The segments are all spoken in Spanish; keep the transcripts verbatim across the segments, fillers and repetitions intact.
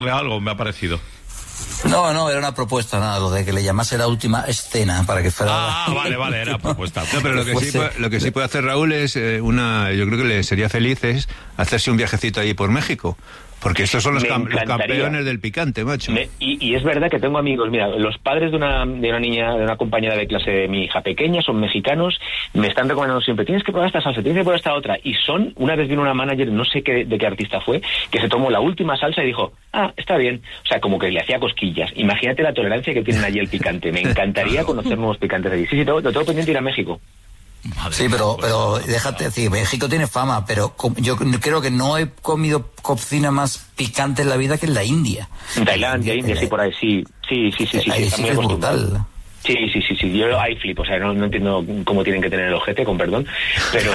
algo me ha parecido. No, no, era una propuesta, nada, lo de que le llamase La Última Escena para que fuera... Ah, vale, vale, era propuesta. No, pero lo que, sí, puede, lo que sí puede hacer Raúl es eh, una, yo creo que le sería feliz es hacerse un viajecito ahí por México. Porque estos son los, cam los campeones del picante, macho. Me, y, y es verdad que tengo amigos, mira, los padres de una, de una niña, de una compañera de clase de mi hija pequeña, son mexicanos, me están recomendando siempre, tienes que probar esta salsa, tienes que probar esta otra. Y son, una vez vino una manager, no sé qué, de qué artista fue, que se tomó la última salsa y dijo, ah, está bien. O sea, como que le hacía cosquillas. Imagínate la tolerancia que tienen allí el picante. Me encantaría conocer nuevos picantes allí. Sí, sí, lo tengo pendiente ir a México. Madre sí, pero pero déjate decir, México tiene fama, pero yo creo que no he comido cocina más picante en la vida que en la India. En Tailandia, India, sí, por ahí, sí, sí, sí, sí, sí, ahí sí, sí que es brutal. Sí, sí, sí, sí, yo ahí flipo, o sea, no, no entiendo cómo tienen que tener el ojete, con perdón, pero...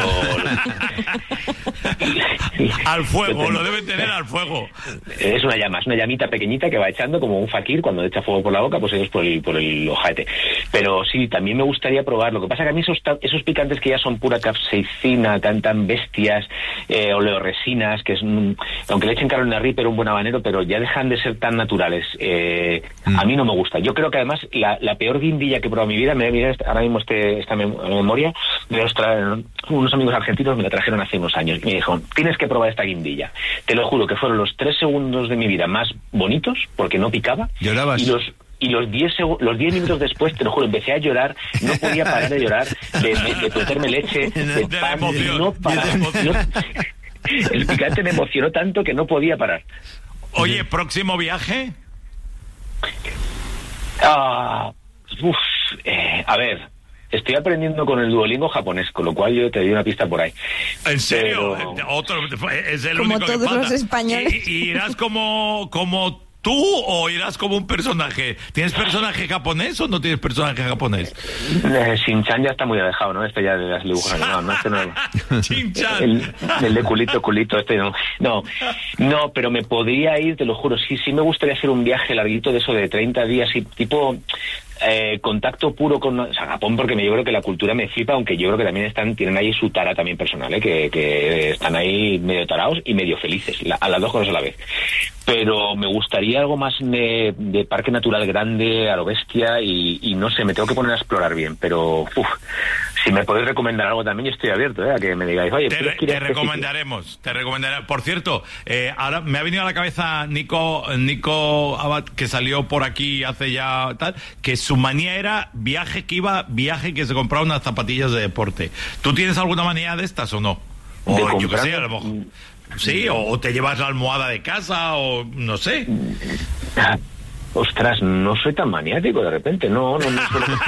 Al fuego, lo deben tener al fuego. Es una llama, es una llamita pequeñita que va echando como un fakir cuando echa fuego por la boca, pues ellos por el, por el ojete. Pero sí, también me gustaría probar, lo que pasa que a mí esos, esos picantes que ya son pura capsaicina, tan tan bestias, eh, oleoresinas, que es, aunque le echen Carolina Reaper, un buen habanero, pero ya dejan de ser tan naturales, eh, mm. a mí no me gusta. Yo creo que además la, la peor guindilla que he probado en mi vida, me mira ahora mismo este, esta mem memoria, me los traen, unos amigos argentinos me la trajeron hace unos años y me dijeron, tienes que probar esta guindilla. Te lo juro que fueron los tres segundos de mi vida más bonitos, porque no picaba. ¿Llorabas? Y los y los diez los diez minutos después, te lo juro, empecé a llorar, no podía parar de llorar, de, de, de meterme leche, de, de pan, no parar. No, el picante me emocionó tanto que no podía parar. Oye, ¿próximo viaje? Ah, uf, eh, a ver, estoy aprendiendo con el Duolingo japonés, con lo cual yo te doy una pista por ahí. ¿En serio? Pero... Otro, es el como único todos que falta. Los españoles. ¿Y, y irás como, como tú o irás como un personaje? ¿Tienes personaje japonés o no tienes personaje japonés? Eh, Shin-chan ya está muy alejado, ¿no? Este ya de las dibujos animados, ¿no? Este no. Shin-chan. El, el de culito, culito, este no. No, no, pero me podría ir, te lo juro, sí, sí me gustaría hacer un viaje larguito de eso de treinta días y tipo... Eh, contacto puro con, o sea, Japón, porque me, yo creo que la cultura me flipa, aunque yo creo que también están tienen ahí su tara también personal, ¿eh? que, que están ahí medio tarados y medio felices, la, a las dos cosas a la vez. Pero me gustaría algo más de, de parque natural grande, a lo bestia, y, y no sé, me tengo que poner a explorar bien, pero uf, si me podéis recomendar algo también, yo estoy abierto, ¿eh? A que me digáis, oye, te, re, te recomendaremos, te recomendaremos. Por cierto, eh, ahora me ha venido a la cabeza Nico, Nico Abad, que salió por aquí hace ya tal, que su manía era viaje que iba, viaje que se compraba unas zapatillas de deporte. ¿Tú tienes alguna manía de estas o no? O yo qué sé, a lo mejor. Sí, o, o te llevas la almohada de casa, o no sé. Ostras, no soy tan maniático de repente, no, no, no.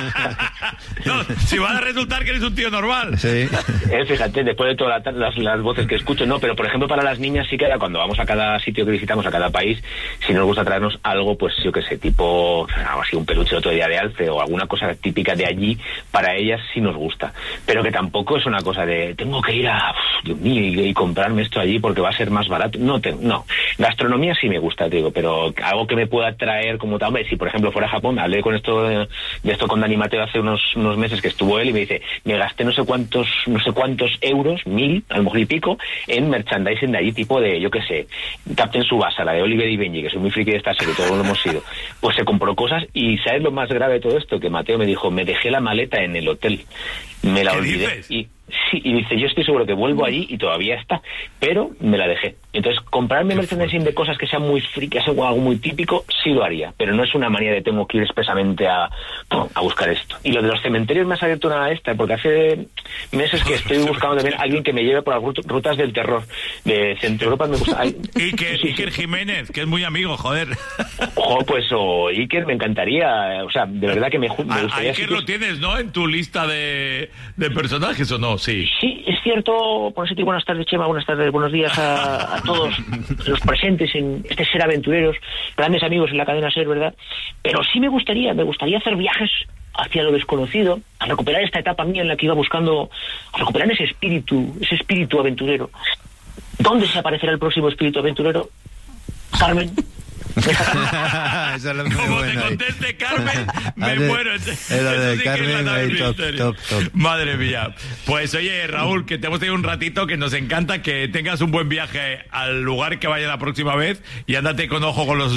No, si va a resultar que eres un tío normal. Sí. Eh, fíjate, después de todas las, las, las voces que escucho, no, pero por ejemplo para las niñas sí que era cuando vamos a cada sitio que visitamos, a cada país, si nos gusta traernos algo, pues yo qué sé, tipo, así un peluche otro día de alce o alguna cosa típica de allí, para ellas sí nos gusta. Pero que tampoco es una cosa de, tengo que ir a, uf, Dios mío, y, y comprarme esto allí porque va a ser más barato. No, te, no. Gastronomía sí me gusta, te digo, pero algo que me pueda traer como tal, hombre, si por ejemplo fuera a Japón, hablé con esto de, de esto con Dani Mateo hace unos, unos meses que estuvo él y me dice, me gasté no sé cuántos, no sé cuántos euros, mil, a lo mejor y pico, en merchandising de allí, tipo de, yo qué sé, Captain Tsubasa, la de Oliver y Benji, que soy muy friki de esta serie, todos lo hemos sido, pues se compró cosas y ¿sabes lo más grave de todo esto? Que Mateo me dijo, me dejé la maleta en el hotel, me la olvidé. Dices? y Sí, y dice, yo estoy seguro que vuelvo allí y todavía está, pero me la dejé. Entonces, comprarme merchandising de cosas que sean muy frikis o algo muy típico, sí lo haría, pero no es una manía de tengo que ir expresamente a, a buscar esto. Y lo de los cementerios me ha abierto una esta, porque hace meses que estoy buscando también a alguien que me lleve por las rutas del terror de Centro Europa. Me gusta. Ay, Iker, sí, Iker sí. Jiménez, que es muy amigo, joder. Ojo, pues o Iker me encantaría, o sea, de verdad que me, me gustaría. A Iker lo tienes, ¿no? En tu lista de, de personajes, ¿o no? Sí. Sí, es cierto. Por eso te digo buenas tardes, Chema, buenas tardes, buenos días a, a todos los presentes en este Ser Aventureros, grandes amigos en la cadena Ser, ¿verdad? Pero sí me gustaría, me gustaría hacer viajes hacia lo desconocido, a recuperar esta etapa mía en la que iba buscando, a recuperar ese espíritu, ese espíritu aventurero. ¿Dónde se aparecerá el próximo espíritu aventurero? Carmen. Esa es la muy Como buena te ahí. conteste Carmen, me Vale, muero. era Eso de sí que Carmen, es la ahí, top, misterio. top, top. Madre mía. Pues oye, Raúl, que te hemos tenido un ratito, que nos encanta, que tengas un buen viaje al lugar que vaya la próxima vez y ándate con ojo con los